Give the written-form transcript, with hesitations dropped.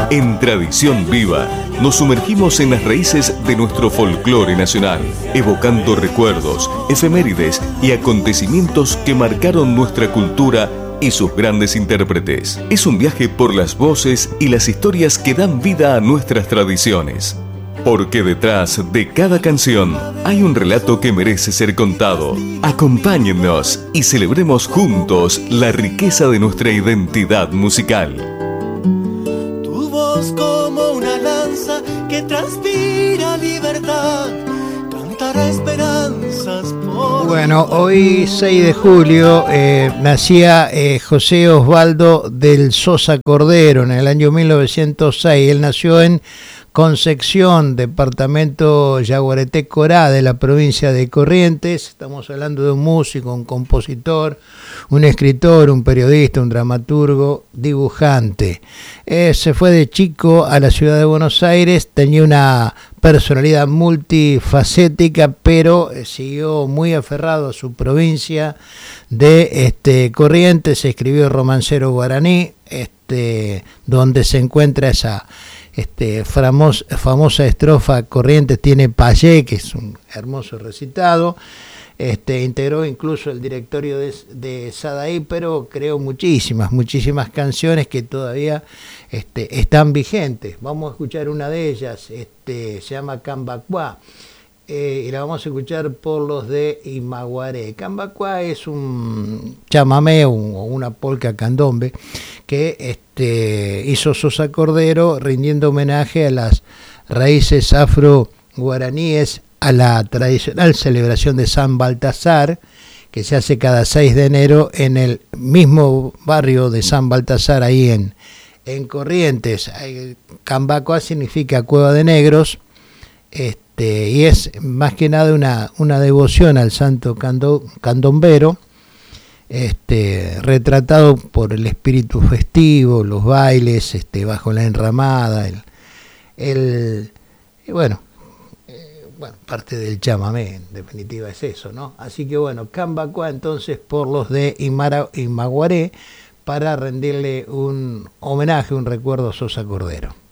En Tradición Viva, nos sumergimos en las raíces de nuestro folclore nacional, evocando recuerdos, efemérides y acontecimientos que marcaron nuestra cultura y sus grandes intérpretes. Es un viaje por las voces y las historias que dan vida a nuestras tradiciones. Porque detrás de cada canción hay un relato que merece ser contado. Acompáñennos y celebremos juntos la riqueza de nuestra identidad musical. Tu voz como una lanza que transpira libertad, cantará esperanzas por... Bueno, hoy 6 de julio nacía José Osvaldo del Sosa Cordero en el año 1906. Él nació en Concepción, departamento Yaguareté Corá, de la provincia de Corrientes. Estamos hablando de un músico, un compositor, un escritor, un periodista, un dramaturgo, dibujante. Se fue de chico a la ciudad de Buenos Aires, tenía una personalidad multifacética, pero siguió muy aferrado a su provincia de Corrientes. Escribió Romancero Guaraní, donde se encuentra esa famosa estrofa Corrientes tiene payé, que es un hermoso recitado. Integró incluso el directorio de Sadaí, pero creó muchísimas canciones que todavía están vigentes. Vamos a escuchar una de ellas, se llama Cambacuá, y la vamos a escuchar por los de Imaguaré. Cambacuá es un chamamé o una polca candombe que hizo Sosa Cordero, rindiendo homenaje a las raíces afro-guaraníes, a la tradicional celebración de San Baltasar, que se hace cada 6 de enero en el mismo barrio de San Baltasar, ahí en Corrientes. Cambacuá significa cueva de negros, y es más que nada una devoción al santo candombero, retratado por el espíritu festivo, los bailes bajo la enramada, bueno, parte del chamamé, en definitiva es eso, ¿no? Así que bueno, Cambacuá entonces por los de Imaguaré, para rendirle un homenaje, un recuerdo a Sosa Cordero.